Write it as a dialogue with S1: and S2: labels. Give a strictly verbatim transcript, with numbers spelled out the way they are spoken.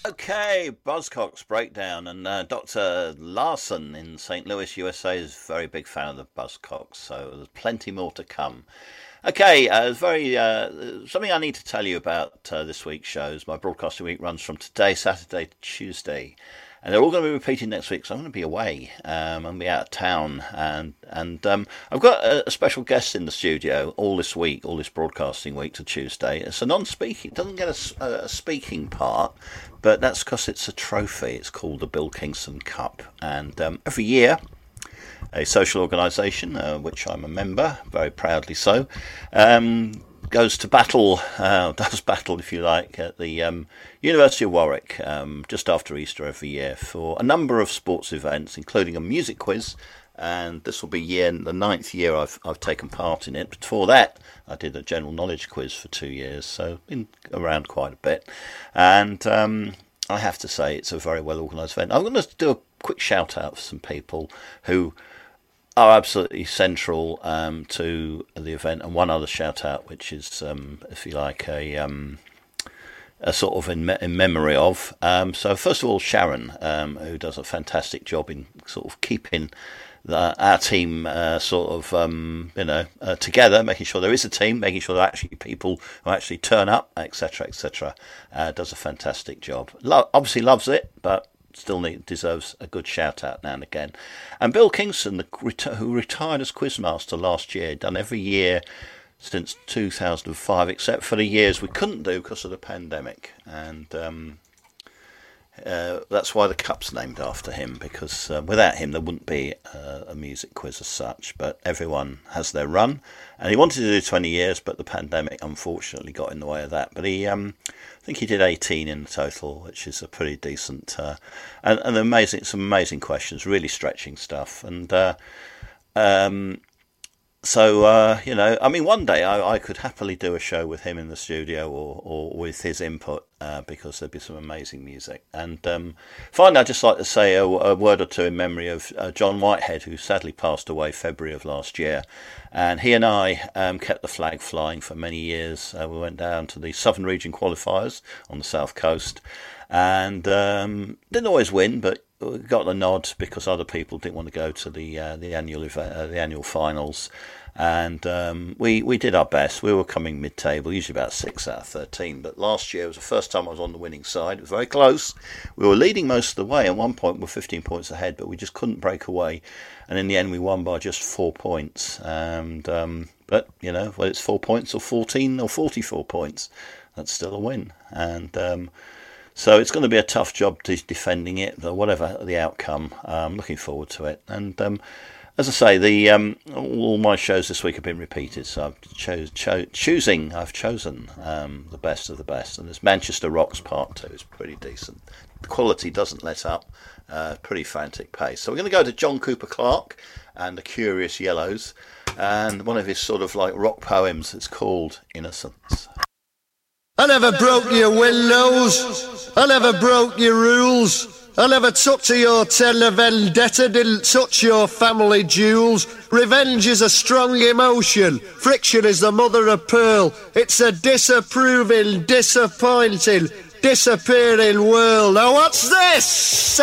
S1: Okay, Buzzcocks breakdown, and uh, Doctor Larson in Saint Louis, U S A, is a very big fan of the Buzzcocks, so there's plenty more to come. Okay, uh, very uh, something I need to tell you about uh, this week's shows. My broadcasting week runs from today, Saturday, to Tuesday, and they're all going to be repeating next week. So I'm going to be away. Um, I'm going to be out of town, and and um, I've got a, a special guest in the studio all this week, all this broadcasting week to Tuesday. It's a non-speaking, it doesn't get a, a speaking part, but that's because it's a trophy. It's called the Bill Kingston Cup, and um, every year, a social organisation, uh, which I'm a member, very proudly so, um, goes to battle, uh, does battle, if you like, at the um, University of Warwick, um, just after Easter every year, for a number of sports events, including a music quiz, and this will be year the ninth year I've I've taken part in it. Before that, I did a general knowledge quiz for two years, so been around quite a bit, and um, I have to say it's a very well organised event. I'm going to do a quick shout out for some people who are absolutely central um, to the event, and one other shout out, which is, um, if you like, a um, a sort of in, me- in memory of. Um, so first of all, Sharon, um, who does a fantastic job in sort of keeping the, our team uh, sort of um, you know uh, together, making sure there is a team, making sure there are actually people who actually turn up, et cetera, et cetera. Uh, does a fantastic job. Lo- obviously loves it, but still need, deserves a good shout out now and again. And Bill Kingston, the, who retired as quizmaster last year, done every year since two thousand five, except for the years we couldn't do because of the pandemic. And um, uh, that's why the cup's named after him, because uh, without him there wouldn't be uh, a music quiz as such. But everyone has their run, and he wanted to do twenty years, but the pandemic unfortunately got in the way of that. But he um, I think he did eighteen in total, which is a pretty decent uh, and, and amazing, some amazing questions, really stretching stuff. And uh, um, so, uh, you know, I mean, one day I, I could happily do a show with him in the studio, or, or with his input, uh, because there'd be some amazing music. And um, finally, I'd just like to say a, a word or two in memory of uh, John Whitehead, who sadly passed away February of last year. And he and I um, kept the flag flying for many years. Uh, we went down to the Southern Region qualifiers on the south coast, and um, didn't always win, but we got the nod because other people didn't want to go to the uh, the annual event, uh, the annual finals. And um, we, we did our best. We were coming mid-table, usually about six out of thirteen. But last year was the first time I was on the winning side. It was very close. We were leading most of the way. At one point, we were fifteen points ahead, but we just couldn't break away. And in the end, we won by just four points. And um, but, you know, whether it's four points or fourteen or forty-four points, that's still a win. And um, so it's going to be a tough job to defending it, whatever the outcome. I'm looking forward to it. And Um, As I say, the um, all my shows this week have been repeated, so I've cho- cho- choosing, I've chosen um, the best of the best. And there's Manchester Rocks Part Two is pretty decent. The quality doesn't let up, uh, pretty frantic pace. So we're going to go to John Cooper Clarke and the Curious Yellows, and one of his sort of like rock poems. It's called Innocence.
S2: I never broke your windows, I never broke your rules, I never took to your tender vendetta, didn't touch your family jewels. Revenge is a strong emotion, friction is the mother of pearl. It's a disapproving, disappointing, disappearing world. Now what's this?